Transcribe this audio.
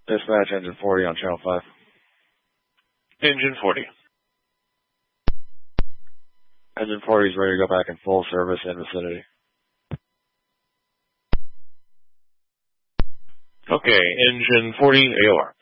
Dispatch engine 40 on channel 5. Engine 40. Engine 40 is ready to go back in full service in vicinity. Okay, engine 40, AOR.